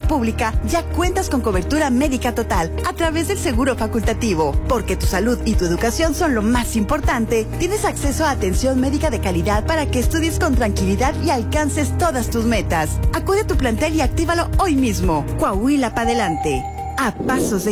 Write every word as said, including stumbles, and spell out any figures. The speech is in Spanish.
pública, ya cuentas con cobertura médica total a través del seguro facultativo. Porque tu salud y tu educación son lo más importante, tienes acceso a atención médica de calidad para que estudies con tranquilidad y alcances todas tus metas. Acude a tu plantel y actívalo hoy mismo. Coahuila para adelante. A pasos de